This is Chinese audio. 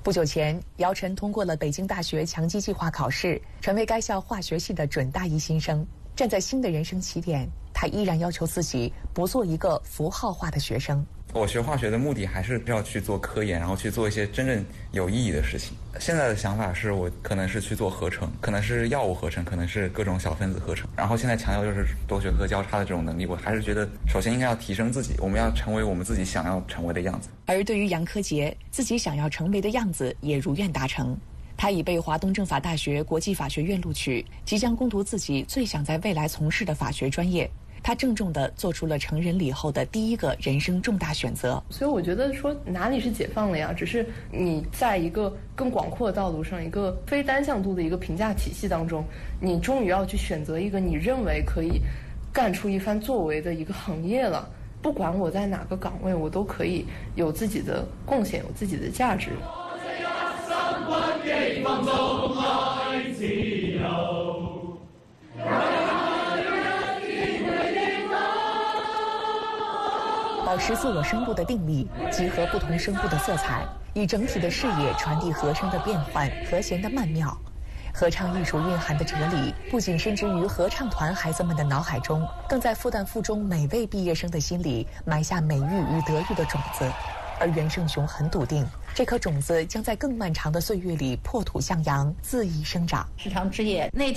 不久前，姚晨通过了北京大学强基计划考试，成为该校化学系的准大一新生。站在新的人生起点，他依然要求自己不做一个符号化的学生。 我学化学的目的还是要去做科研，然后去做一些真正有意义的事情。现在的想法是我可能是去做合成，可能是药物合成，可能是各种小分子合成。然后现在强调就是多学科交叉的这种能力，我还是觉得首先应该要提升自己，我们要成为我们自己想要成为的样子。 而对于杨科杰，自己想要成为的样子也如愿达成。他已被华东政法大学国际法学院录取，即将攻读自己最想在未来从事的法学专业。他郑重地做出了成人礼后的第一个人生重大选择。 所以我觉得说哪里是解放了呀？只是你在一个更广阔的道路上，一个非单向度的一个评价体系当中，你终于要去选择一个你认为可以干出一番作为的一个行业了。不管我在哪个岗位，我都可以有自己的贡献，有自己的价值。 保持自我声部的定力，集合不同声部的色彩，以整体的视野传递和声的变换、和弦的曼妙。合唱艺术蕴含的哲理，不仅深植于合唱团孩子们的脑海中，更在复旦附中每位毕业生的心里埋下美育与德育的种子。而袁胜雄很笃定，这颗种子将在更漫长的岁月里破土向阳，恣意生长。 时常之夜那